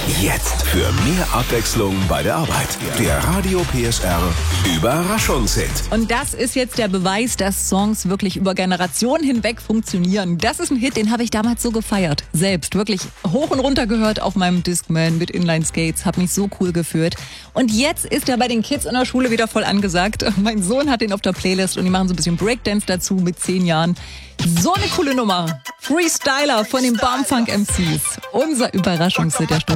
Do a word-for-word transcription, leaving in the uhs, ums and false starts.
Jetzt für mehr Abwechslung bei der Arbeit. Der Radio P S R Überraschungshit. Und das ist jetzt der Beweis, dass Songs wirklich über Generationen hinweg funktionieren. Das ist ein Hit, den habe ich damals so gefeiert. Selbst wirklich hoch und runter gehört auf meinem Discman mit Inline-Skates. Hat mich so cool geführt. Und jetzt ist er bei den Kids in der Schule wieder voll angesagt. Mein Sohn hat den auf der Playlist und die machen so ein bisschen Breakdance dazu mit zehn Jahren. So eine coole Nummer. Freestyler von den Bumfunk M Cs. Unser Überraschungshit der Stunde.